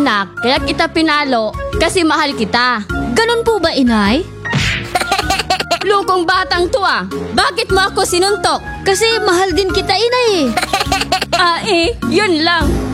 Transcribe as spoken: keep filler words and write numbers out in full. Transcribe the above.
anak, kaya kita pinalo kasi mahal kita. Ganun po ba, inay? Lukong batang to ah. Bakit mo ako sinuntok? Kasi mahal din kita, inay eh. Ah eh, yun lang.